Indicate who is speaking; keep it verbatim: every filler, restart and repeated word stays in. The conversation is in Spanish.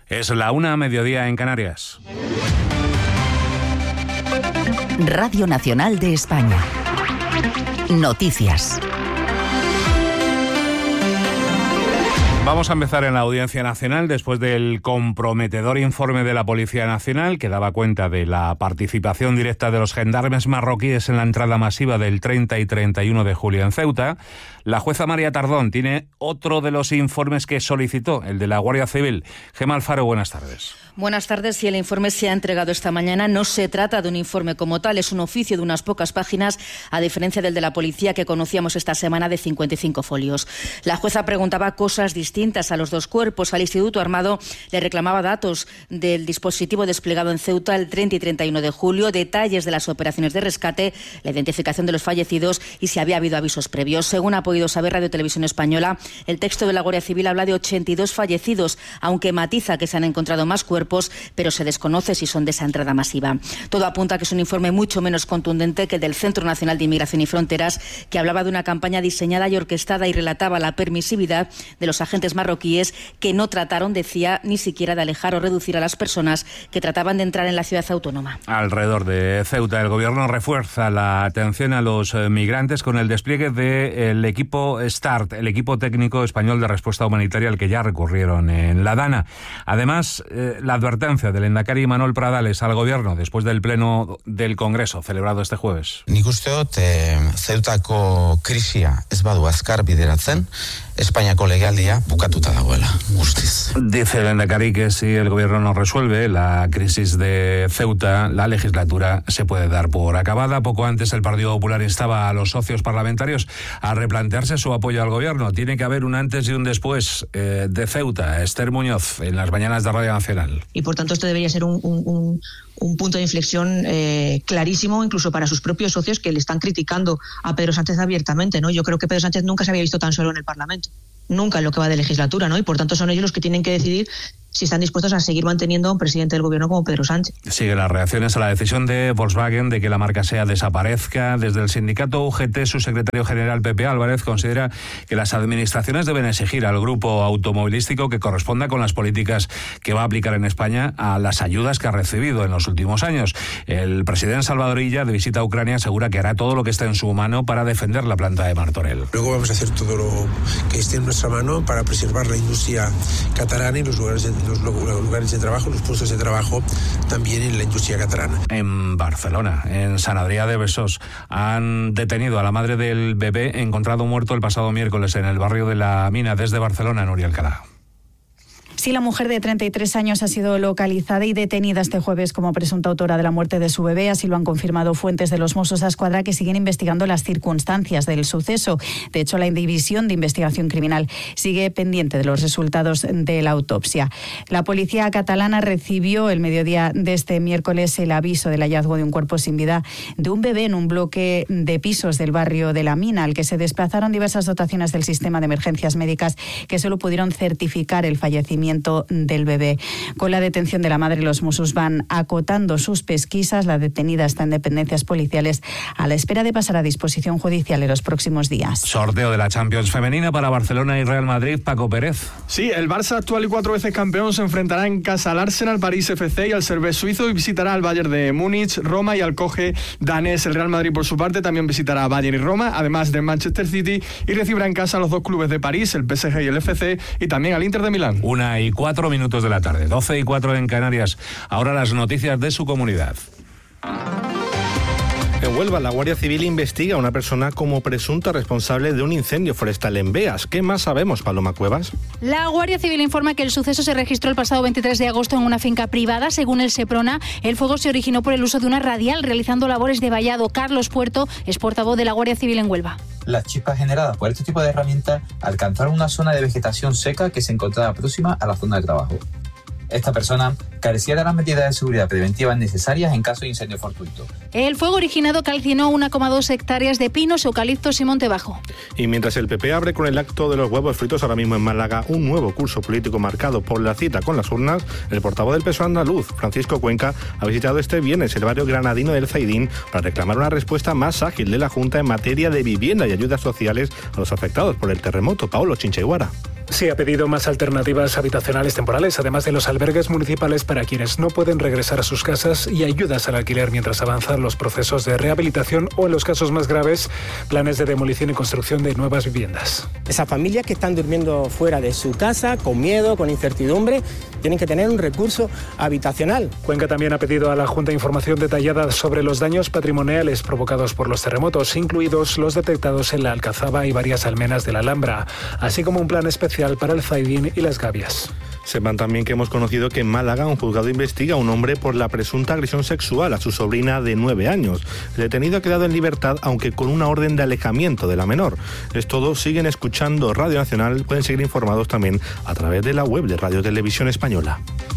Speaker 1: Es la una a mediodía en Canarias.
Speaker 2: Radio Nacional de España. Noticias.
Speaker 1: Vamos a empezar en la Audiencia Nacional después del comprometedor informe de la Policía Nacional que daba cuenta de la participación directa de los gendarmes marroquíes en la entrada masiva del treinta y treinta y uno de julio en Ceuta. La jueza María Tardón tiene otro de los informes que solicitó, el de la Guardia Civil. Gemma Alfaro, buenas tardes.
Speaker 3: Buenas tardes. Si el informe se ha entregado esta mañana, no se trata de un informe como tal, es un oficio de unas pocas páginas, a diferencia del de la policía que conocíamos esta semana de cincuenta y cinco folios. La jueza preguntaba cosas distintas a los dos cuerpos. Al Instituto Armado le reclamaba datos del dispositivo desplegado en Ceuta el treinta y treinta y uno de julio, detalles de las operaciones de rescate, la identificación de los fallecidos y si había habido avisos previos. Según ha podido saber Radio Televisión Española, el texto de la Guardia Civil habla de ochenta y dos fallecidos, aunque matiza que se han encontrado más cuerpos, pero se desconoce si son de esa entrada masiva. Todo apunta a que es un informe mucho menos contundente que el del Centro Nacional de Inmigración y Fronteras, que hablaba de una campaña diseñada y orquestada y relataba la permisividad de los agentes marroquíes que no trataron, decía, ni siquiera de alejar o reducir a las personas que trataban de entrar en la ciudad autónoma.
Speaker 1: Alrededor de Ceuta, el Gobierno refuerza la atención a los migrantes con el despliegue del equipo START, el equipo técnico español de respuesta humanitaria al que ya recurrieron en La Dana. Además, eh, la advertencia del lehendakari Manuel Pradales al Gobierno después del pleno del Congreso celebrado este jueves.
Speaker 4: Nik uste dut eh, Ceutako krisia ez badu azkar bideratzen, Espainiako legealdia bukatuta dagoela, guztiz.
Speaker 1: Dice el lehendakari que si el Gobierno no resuelve la crisis de Ceuta, la legislatura se puede dar por acabada. Poco antes el Partido Popular instaba a los socios parlamentarios a replantearse su apoyo al Gobierno. Tiene que haber un antes y un después eh, de Ceuta. Esther Muñoz, en las mañanas de Radio Nacional.
Speaker 5: Y por tanto esto debería ser un, un, un, un punto de inflexión eh, clarísimo, incluso para sus propios socios que le están criticando a Pedro Sánchez abiertamente, ¿no? Yo creo que Pedro Sánchez nunca se había visto tan solo en el Parlamento, nunca en lo que va de legislatura, ¿no? Y por tanto son ellos los que tienen que decidir si están dispuestos a seguir manteniendo a un presidente del Gobierno como Pedro Sánchez.
Speaker 1: Siguen las reacciones a la decisión de Volkswagen de que la marca SEAT desaparezca. Desde el sindicato U G T, su secretario general Pepe Álvarez considera que las administraciones deben exigir al grupo automovilístico que corresponda con las políticas que va a aplicar en España a las ayudas que ha recibido en los últimos años. El presidente Salvador Illa, de visita a Ucrania, asegura que hará todo lo que esté en su mano para defender la planta de Martorell.
Speaker 6: Luego vamos a hacer todo lo que esté en nuestra mano para preservar la industria catalana y los lugares de los lugares de trabajo, los puestos de trabajo también en la industria catalana.
Speaker 1: En Barcelona, en Sant Adrià de Besòs, han detenido a la madre del bebé encontrado muerto el pasado miércoles en el barrio de La Mina. Desde Barcelona, Núria Alcalá.
Speaker 7: Sí, la mujer de treinta y tres años ha sido localizada y detenida este jueves como presunta autora de la muerte de su bebé. Así lo han confirmado fuentes de los Mossos d'Esquadra, que siguen investigando las circunstancias del suceso. De hecho, la División de Investigación Criminal sigue pendiente de los resultados de la autopsia. La policía catalana recibió el mediodía de este miércoles el aviso del hallazgo de un cuerpo sin vida de un bebé en un bloque de pisos del barrio de La Mina, al que se desplazaron diversas dotaciones del sistema de emergencias médicas que solo pudieron certificar el fallecimiento del bebé. Con la detención de la madre, los Mossos van acotando sus pesquisas. La detenida está en dependencias policiales a la espera de pasar a disposición judicial en los próximos días.
Speaker 1: Sorteo de la Champions femenina para Barcelona y Real Madrid. Paco Pérez.
Speaker 8: Sí, el Barça, actual y cuatro veces campeón, se enfrentará en casa al Arsenal, París F C y al Servette suizo, y visitará al Bayern de Múnich, Roma y al Coge danés. El Real Madrid, por su parte, también visitará a Bayern y Roma, además de Manchester City, y recibirá en casa a los dos clubes de París, el P S G y el F C, y también al Inter de Milán.
Speaker 1: Una y cuatro minutos de la tarde, doce y cuatro en Canarias. Ahora las noticias de su comunidad.
Speaker 9: En Huelva, la Guardia Civil investiga a una persona como presunta responsable de un incendio forestal en Beas. ¿Qué más sabemos, Paloma Cuevas?
Speaker 10: La Guardia Civil informa que el suceso se registró el pasado veintitrés de agosto en una finca privada. Según el Seprona, el fuego se originó por el uso de una radial realizando labores de vallado. Carlos Puerto es portavoz de la Guardia Civil en Huelva.
Speaker 11: Las chispas generadas por este tipo de herramientas alcanzaron una zona de vegetación seca que se encontraba próxima a la zona de trabajo. Esta persona carecía de las medidas de seguridad preventivas necesarias en caso de incendio fortuito.
Speaker 10: El fuego originado calcinó una coma dos hectáreas de pinos, eucaliptos y monte bajo.
Speaker 9: Y mientras el P P abre con el acto de los huevos fritos ahora mismo en Málaga un nuevo curso político marcado por la cita con las urnas, el portavoz del P S O E andaluz, Francisco Cuenca, ha visitado este viernes el barrio granadino del Zaidín para reclamar una respuesta más ágil de la Junta en materia de vivienda y ayudas sociales a los afectados por el terremoto. Paolo Chincheguara.
Speaker 12: Sí, ha pedido más alternativas habitacionales temporales, además de los albergues municipales para quienes no pueden regresar a sus casas y ayudas al alquiler mientras avanzan los procesos de rehabilitación o, en los casos más graves, planes de demolición y construcción de nuevas viviendas.
Speaker 13: Esas familias que están durmiendo fuera de su casa, con miedo, con incertidumbre, tienen que tener un recurso habitacional.
Speaker 12: Cuenca también ha pedido a la Junta información detallada sobre los daños patrimoniales provocados por los terremotos, incluidos los detectados en la Alcazaba y varias almenas de la Alhambra, así como un plan especial para el Zaidín y las Gavias.
Speaker 9: Sepan también que hemos conocido que en Málaga un juzgado investiga a un hombre por la presunta agresión sexual a su sobrina de nueve años. El detenido ha quedado en libertad, aunque con una orden de alejamiento de la menor. Es todo, siguen escuchando Radio Nacional, pueden seguir informados también a través de la web de Radio Televisión Española.